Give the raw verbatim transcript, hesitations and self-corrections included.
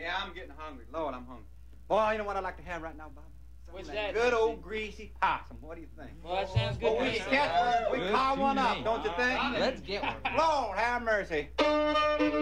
Yeah, I'm getting hungry. Lord, I'm hungry. Boy, you know what I'd like to have right now, Bob? What's that? Good old greasy possum. What do you think? Well, that sounds good. Well, we catch one, we carve one up, don't you think? Let's get one. Lord, have mercy.